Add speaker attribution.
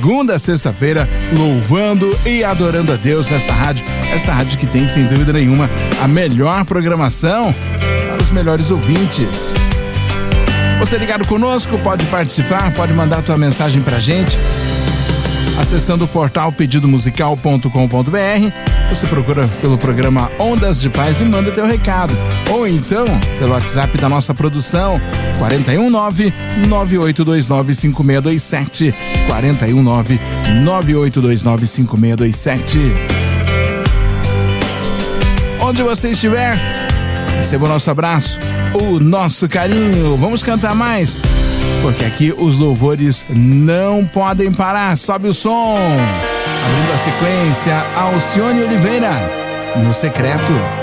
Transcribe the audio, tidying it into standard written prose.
Speaker 1: segunda a sexta-feira, louvando e adorando a Deus nesta rádio. Essa rádio que tem, sem dúvida nenhuma, a melhor programação para os melhores ouvintes. Você ligado conosco, pode participar, pode mandar a tua mensagem pra gente. Acessando o portal pedidomusical.com.br, você procura pelo programa Ondas de Paz e manda teu recado. Ou então, pelo WhatsApp da nossa produção, 419-9829-5627, 419-9829-5627. Onde você estiver, receba o nosso abraço, o nosso carinho. Vamos cantar mais, porque aqui os louvores não podem parar. Sobe o som. Abrindo a sequência, Alcione Oliveira, No Secreto.